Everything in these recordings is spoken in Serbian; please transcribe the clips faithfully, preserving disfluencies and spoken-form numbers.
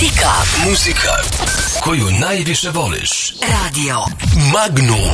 Muzika. Muzika koju najviše voliš. Radio Magnum.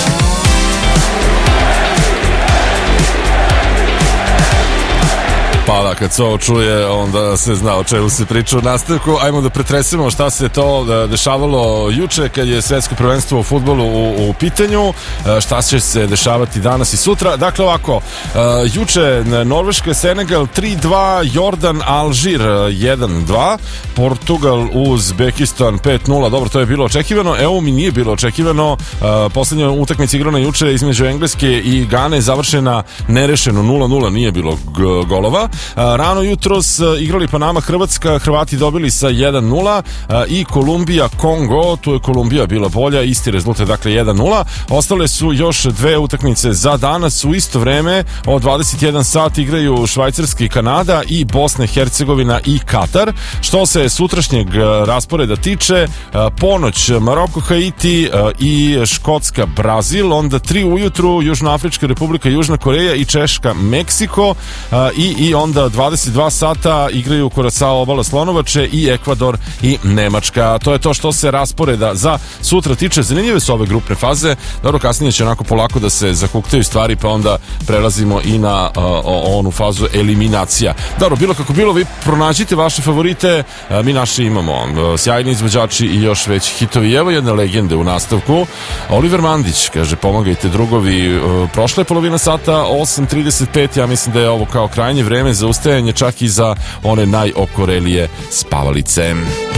Pa da, kad se ovo čuje, onda se zna o čemu se priča u nastavku. Ajmo da pretresemo šta se to dešavalo juče kad je svetsko prvenstvo u fudbalu u, u pitanju, šta će se dešavati danas i sutra. Dakle ovako, juče Norveška, Senegal tri dva, Jordan, Alžir jedan dva, Portugal, Uzbekistan pet nula. Dobro, to je bilo očekivano. Evo mi nije bilo očekivano. Poslednja utakmica igrana juče između Engleske i Gane završena nerešeno nula nula, nije bilo golova. Rano jutros igrali Panama, Hrvatska, Hrvati dobili sa jedan nula i Kolumbija, Kongo, tu je Kolumbija bila bolja, isti rezultat, dakle jedan nula. Ostale su još dve utakmice za danas, u isto vreme od dvadeset jedan sat igraju Švajcarska i Kanada i Bosna i Hercegovina i Katar. Što se sutrašnjeg rasporeda tiče, ponoć Maroko, Haiti i Škotska, Brazil, onda tri ujutru Južnoafrička Republika, Južna Koreja i Češka, Meksiko i, i onda dvadeset dva sata igraju Kurasao, Obala Slonovače i Ekvador i Nemačka. To je to što se rasporeda za sutra tiče. Zanimljive su ove grupne faze. Dobro, kasnije će onako polako da se zakuktaju stvari, pa onda prelazimo i na uh, onu fazu eliminacija. Dobro, bilo kako bilo, vi pronađite vaše favorite, uh, mi naše imamo. Uh, sjajni izvođači i još veći hitovi. Evo jedne legende u nastavku. Oliver Mandić, kaže, pomagajte drugovi. Uh, prošla je polovina sata, osam trideset pet, ja mislim da je ovo kao krajnje vreme za ustajanje čak i za one najokorelije spavalice.